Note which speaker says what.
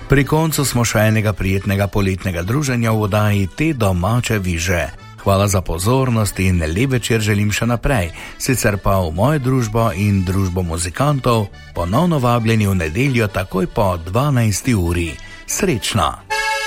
Speaker 1: Pri koncu smo še enega prijetnega poletnega druženja v oddaji Te domače viže. Hvala za pozornost in lep večer želim še naprej, sicer pa v mojo družbo in družbo muzikantov ponovno vabljeni v nedeljo takoj po 12. uri. Srečno!